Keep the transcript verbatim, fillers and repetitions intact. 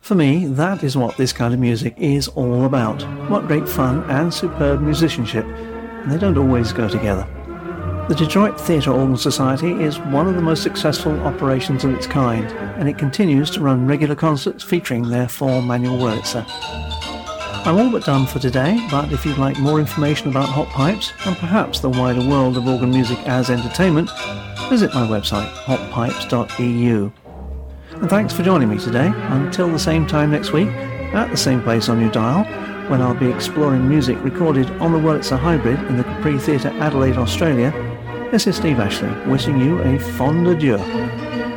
For me, that is what this kind of music is all about. What great fun and superb musicianship, and they don't always go together. The Detroit Theatre Organ Society is one of the most successful operations of its kind, and it continues to run regular concerts featuring their four manual Wurlitzer. I'm all but done for today, but if you'd like more information about Hot Pipes and perhaps the wider world of organ music as entertainment, visit my website, hot pipes dot e u. And thanks for joining me today. Until the same time next week, at the same place on your dial, when I'll be exploring music recorded on the Wurlitzer Hybrid in the Capri Theatre, Adelaide, Australia, this is Steve Ashley, wishing you a fond adieu.